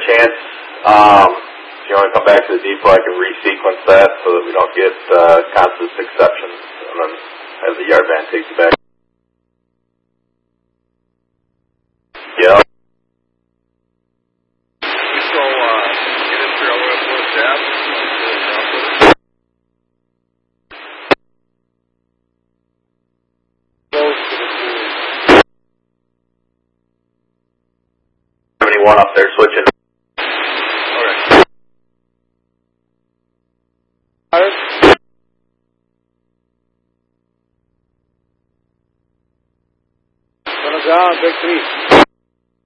chance, if you want to come back to the depot, I can resequence that so that we don't get constant exceptions, and then have the yard van take you back. Yeah. So, get in here, I want to put that. Close to the pool. 71 up there, switching. Alright. Gonna go on, big 3.